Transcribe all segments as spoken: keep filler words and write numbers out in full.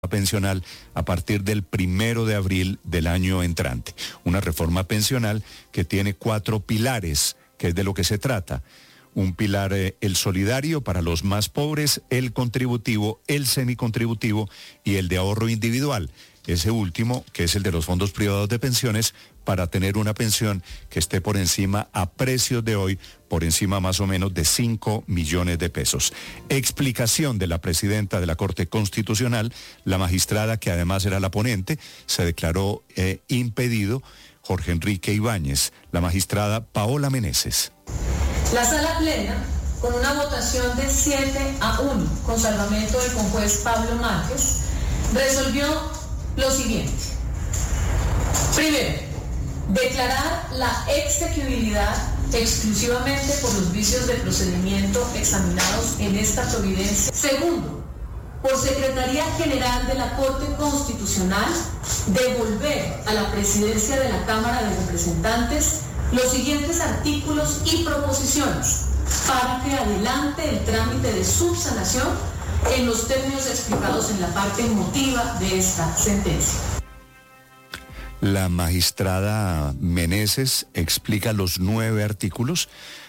pensional a partir del primero de abril del año entrante. Una reforma pensional que tiene cuatro pilares, que es de lo que se trata. Un pilar, eh, el solidario para los más pobres, el contributivo, el semicontributivo y el de ahorro individual. Ese último, que es el de los fondos privados de pensiones, para tener una pensión que esté por encima, a precios de hoy, por encima más o menos de cinco millones de pesos. Explicación de la presidenta de la Corte Constitucional, la magistrada que además era la ponente, se declaró eh, impedido, Jorge Enrique Ibáñez, la magistrada Paola Meneses. La sala plena, con una votación de siete a uno, con salvamento del conjuez Pablo Márquez, resolvió lo siguiente. Primero, declarar la exequibilidad exclusivamente por los vicios de procedimiento examinados en esta providencia. Segundo, por Secretaría General de la Corte Constitucional, devolver a la presidencia de la Cámara de Representantes los siguientes artículos y proposiciones para que adelante el trámite de subsanación en los términos explicados en la parte motiva de esta sentencia. La magistrada Meneses explica los nueve artículos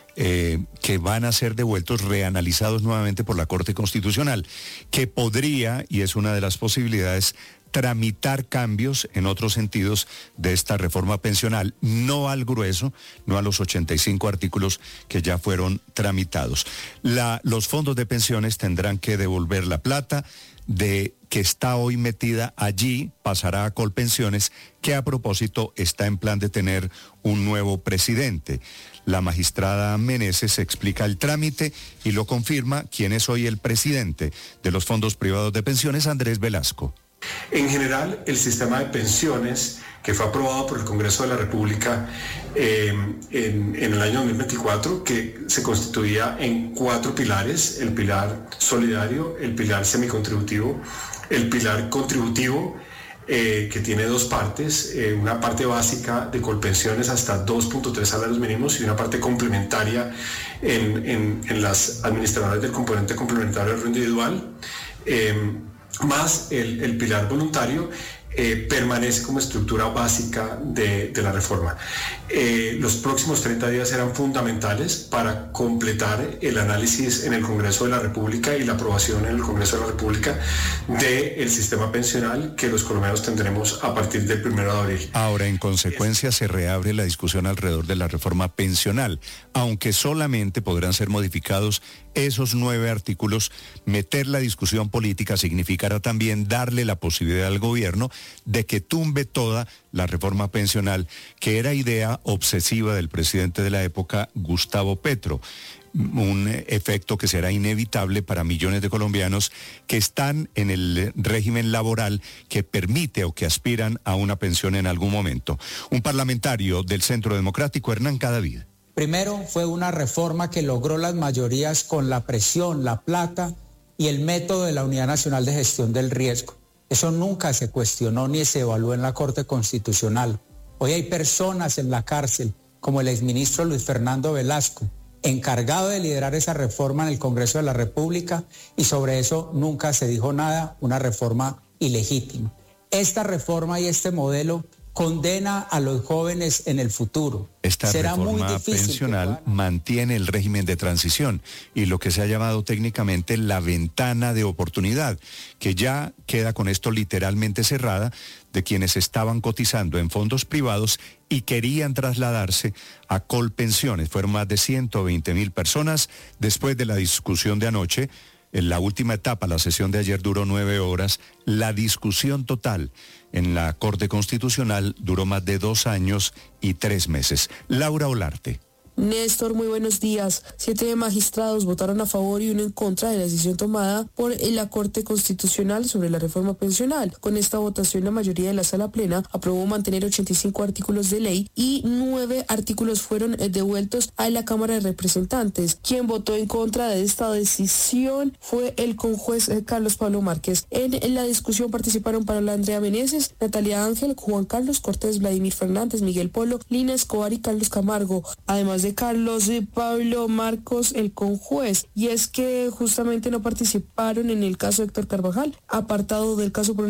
eh, que van a ser devueltos, reanalizados nuevamente por la Corte Constitucional, que podría, y es una de las posibilidades, tramitar cambios en otros sentidos de esta reforma pensional, no al grueso, no a los ochenta y cinco artículos que ya fueron tramitados. La, los fondos de pensiones tendrán que devolver la plata de que está hoy metida allí, pasará a Colpensiones, que a propósito está en plan de tener un nuevo presidente. La magistrada Meneses explica el trámite y lo confirma quien es hoy el presidente de los fondos privados de pensiones, Andrés Velasco. En general, el sistema de pensiones que fue aprobado por el Congreso de la República eh, en, en el año dos mil veinticuatro, que se constituía en cuatro pilares: el pilar solidario, el pilar semicontributivo, el pilar contributivo, eh, que tiene dos partes, eh, una parte básica de Colpensiones hasta dos punto tres salarios mínimos y una parte complementaria en, en, en las administradoras del componente complementario del individual, eh, más el, el pilar voluntario. Eh, permanece como estructura básica de, de la reforma. Eh, los próximos treinta días serán fundamentales para completar el análisis en el Congreso de la República y la aprobación en el Congreso de la República del sistema pensional que los colombianos tendremos a partir del primero de abril. Ahora, en consecuencia, se reabre la discusión alrededor de la reforma pensional, aunque solamente podrán ser modificados esos nueve artículos. Meter la discusión política significará también darle la posibilidad al gobierno de que tumbe toda la reforma pensional, que era idea obsesiva del presidente de la época, Gustavo Petro. Un efecto que será inevitable para millones de colombianos que están en el régimen laboral que permite o que aspiran a una pensión en algún momento. Un parlamentario del Centro Democrático, Hernán Cadavid. Primero, fue una reforma que logró las mayorías con la presión, la plata y el método de la Unidad Nacional de Gestión del Riesgo. Eso nunca se cuestionó ni se evaluó en la Corte Constitucional. Hoy hay personas en la cárcel, como el exministro Luis Fernando Velasco, encargado de liderar esa reforma en el Congreso de la República, y sobre eso nunca se dijo nada, una reforma ilegítima. Esta reforma y este modelo condena a los jóvenes en el futuro. Esta Será reforma muy difícil pensional mantiene el régimen de transición y lo que se ha llamado técnicamente la ventana de oportunidad, que ya queda con esto literalmente cerrada, de quienes estaban cotizando en fondos privados y querían trasladarse a Colpensiones. Fueron más de ciento veinte mil personas. Después de la discusión de anoche, en la última etapa, la sesión de ayer duró nueve horas, la discusión total en la Corte Constitucional duró más de dos años y tres meses. Laura Olarte. Néstor, muy buenos días. Siete magistrados votaron a favor y uno en contra de la decisión tomada por la Corte Constitucional sobre la reforma pensional. Con esta votación, la mayoría de la sala plena aprobó mantener ochenta y cinco artículos de ley y nueve artículos fueron devueltos a la Cámara de Representantes. Quien votó en contra de esta decisión fue el conjuez Carlos Pablo Márquez. En la discusión participaron Paola Andrea Meneses, Natalia Ángel, Juan Carlos Cortés, Vladimir Fernández, Miguel Polo, Lina Escobar y Carlos Camargo, además de eh, Carlos y Pablo Marcos, el conjuez, y es que justamente no participaron en el caso de Héctor Carvajal, apartado del caso por